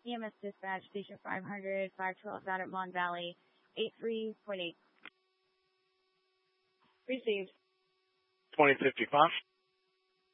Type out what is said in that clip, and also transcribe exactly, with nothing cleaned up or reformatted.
E M S dispatch, station five hundred, five twelve out at Mon Valley, eight three point eight. Received. twenty fifty-five.